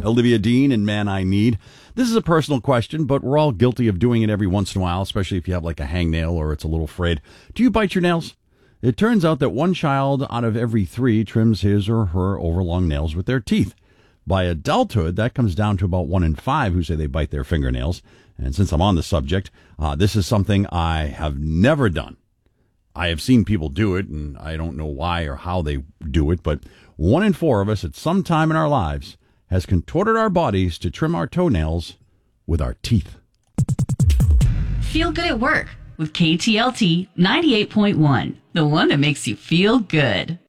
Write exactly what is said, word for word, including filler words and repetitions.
Olivia Dean and Man I Need. This is a personal question, but we're all guilty of doing it every once in a while, especially if you have like a hangnail or it's a little frayed. Do you bite your nails? It turns out that one child out of every three trims his or her overlong nails with their teeth. By adulthood, that comes down to about one in five who say they bite their fingernails. And since I'm on the subject, uh, this is something I have never done. I have seen people do it, and I don't know why or how they do it, but one in four of us at some time in our lives has contorted our bodies to trim our toenails with our teeth. Feel good at work with K T L T ninety-eight point one, the one that makes you feel good.